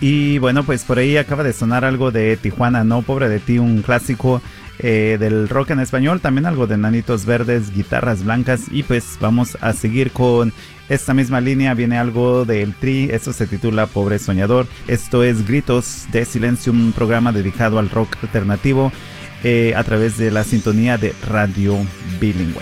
Y bueno, pues por ahí acaba de sonar algo de Tijuana, ¿no? Pobre de ti, un clásico del rock en español. También algo de Nanitos Verdes, Guitarras Blancas. Y pues vamos a seguir con esta misma línea. Viene algo del Tri, esto se titula Pobre Soñador. Esto es Gritos de Silencio, un programa dedicado al rock alternativo a través de la sintonía de Radio Bilingüe.